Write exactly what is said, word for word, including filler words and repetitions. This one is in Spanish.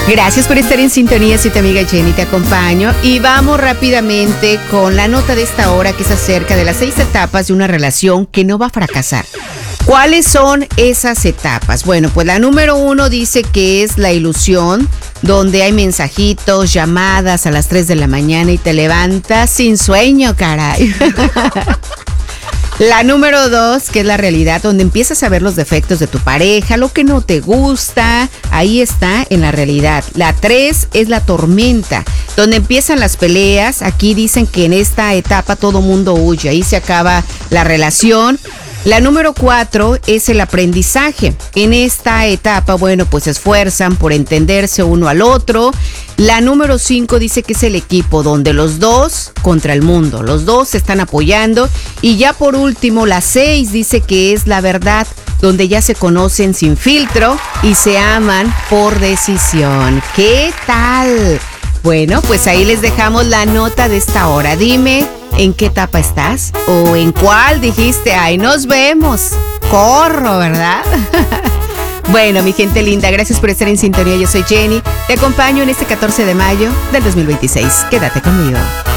Gracias por estar en sintonía, soy tu amiga Jenny, te acompaño y vamos rápidamente con la nota de esta hora que es acerca de las seis etapas de una relación que no va a fracasar. ¿Cuáles son esas etapas? Bueno, pues la número uno dice que es la ilusión, donde hay mensajitos, llamadas a las tres de la mañana y te levantas sin sueño, caray. La número dos, que es la realidad, donde empiezas a ver los defectos de tu pareja, lo que no te gusta, ahí está en la realidad. La tres es la tormenta, donde empiezan las peleas. Aquí dicen que en esta etapa todo mundo huye, ahí se acaba la relación. La número cuatro es el aprendizaje. En esta etapa, bueno, pues se esfuerzan por entenderse uno al otro. La número cinco dice que es el equipo, donde los dos contra el mundo, los dos se están apoyando. Y ya por último, la seis dice que es la verdad, donde ya se conocen sin filtro y se aman por decisión. ¿Qué tal? Bueno, pues ahí les dejamos la nota de esta hora. Dime, ¿en qué etapa estás? ¿O en cuál dijiste, ay, nos vemos? Corro, ¿verdad? Bueno, mi gente linda, gracias por estar en sintonía. Yo soy Jenny. Te acompaño en este catorce de mayo del dos mil veintiséis. Quédate conmigo.